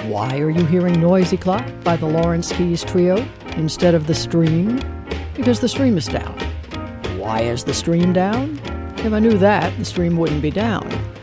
Why are you hearing Noisy Clock by the Lawrence Keys Trio instead of The Stream? Because the stream is down. Why is the stream down? If I knew that, the stream wouldn't be down.